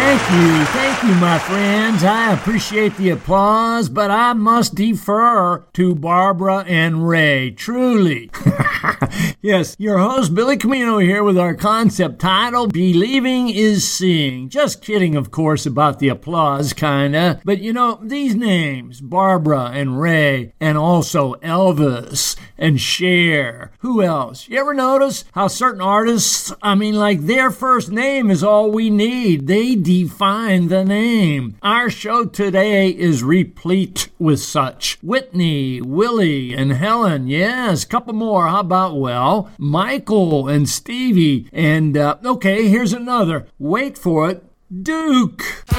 Thank you, my friends. I appreciate the applause, but I must defer to Barbara and Ray, truly. Yes, your host, Billy Camino, here with our concept title, Believing is Seeing. Just kidding, of course, about the applause, kinda. But you know, these names, Barbara and Ray, and also Elvis and Cher. Who else? You ever notice how certain artists, their first name is all we need. They define the name. Our show today is replete with such. Whitney, Willie, and Helen. Yes, a couple more. How about, Michael and Stevie. And, okay, here's another. Wait for it. Duke.